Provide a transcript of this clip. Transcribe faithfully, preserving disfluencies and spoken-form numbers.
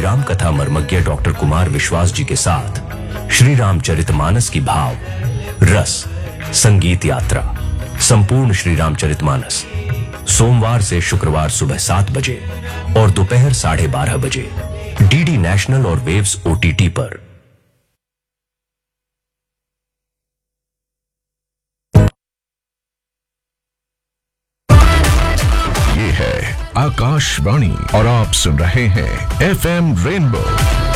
राम कथा मर्मज्ञ डॉक्टर कुमार विश्वास जी के साथ श्री रामचरितमानस की भाव रस संगीत यात्रा संपूर्ण श्री रामचरितमानस सोमवार से शुक्रवार सुबह सात बजे और दोपहर साढ़े बारह बजे डीडी नेशनल और वेव्स ओटीटी पर। ये है आकाशवाणी और आप सुन रहे हैं एफएम रेनबो